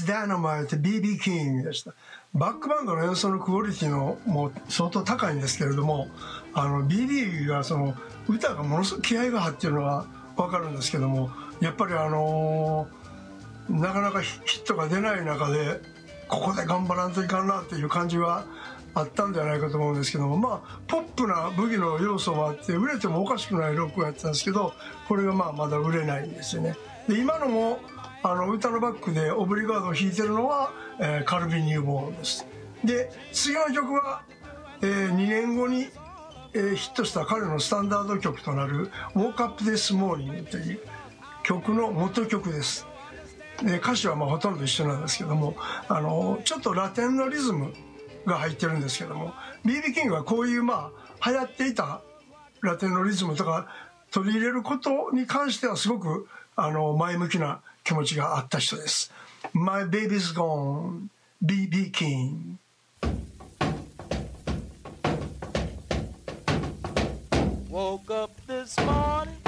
is Dynamite BB King でした。バックバンドの演奏のクオリティのもう相当高いんですけれども、BB がその歌がものすごく気合が入っているのは分かるんですけども、やっぱりなかなかヒットが出ない中でここで頑張らんといかんなっていう感じはあったんじゃないかと思うんですけども、まあポップなブギの要素もあって売れてもおかしくないロックをやってたんですけど、これがまだ売れないんですよね。で今のも歌のバックでオブリガードを弾いてるのは、カルビ・ニューボーンです。で次の曲は、2年後に、ヒットした彼のスタンダード曲となる「Woke Up This Morning」という曲の元曲です。で歌詞はほとんど一緒なんですけども、ちょっとラテンのリズムが入ってるんですけども、 BB キングはこういう流行っていたラテンのリズムとか取り入れることに関してはすごく前向きな気持ちがあった人です。 My baby's gone BB King。 Woke up this morning